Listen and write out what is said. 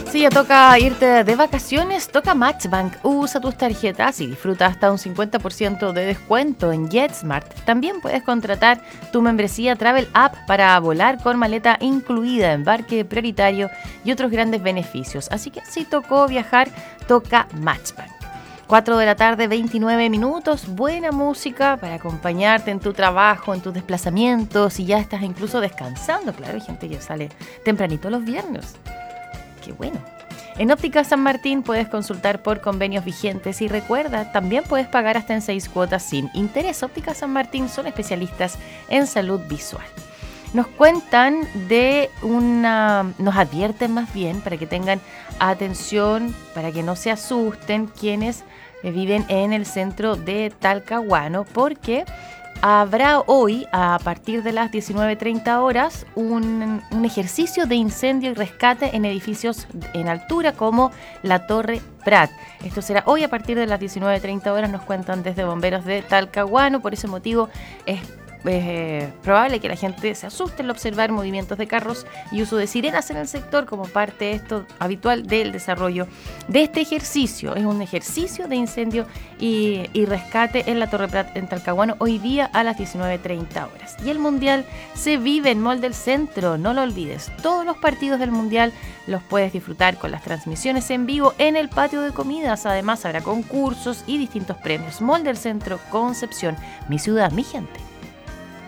Si ya toca irte de vacaciones, toca Matchbank. Usa tus tarjetas y disfruta hasta un 50% de descuento en JetSmart. También puedes contratar tu membresía Travel App para volar con maleta incluida, embarque prioritario y otros grandes beneficios. Así que si tocó viajar, toca Matchbank. 4 de la tarde, 29 minutos, buena música para acompañarte en tu trabajo, en tus desplazamientos, si ya estás incluso descansando. Claro, hay gente que sale tempranito los viernes. ¡Qué bueno! En Óptica San Martín puedes consultar por convenios vigentes y recuerda, también puedes pagar hasta en 6 cuotas sin interés. Óptica San Martín son especialistas en salud visual. Nos cuentan nos advierten más bien para que tengan atención, para que no se asusten quienes viven en el centro de Talcahuano, porque habrá hoy, a partir de las 19:30 horas, un ejercicio de incendio y rescate en edificios en altura como la Torre Prat. Esto será hoy a partir de las 19:30 horas, nos cuentan desde Bomberos de Talcahuano. Por ese motivo es probable que la gente se asuste al observar movimientos de carros y uso de sirenas en el sector como parte esto habitual del desarrollo de este ejercicio. Es un ejercicio de incendio y rescate en la Torre Prat en Talcahuano hoy día a las 19:30 horas. Y el Mundial se vive en Mall del Centro, no lo olvides. Todos los partidos del Mundial los puedes disfrutar con las transmisiones en vivo en el patio de comidas. Además habrá concursos y distintos premios. Mall del Centro, Concepción, mi ciudad, mi gente.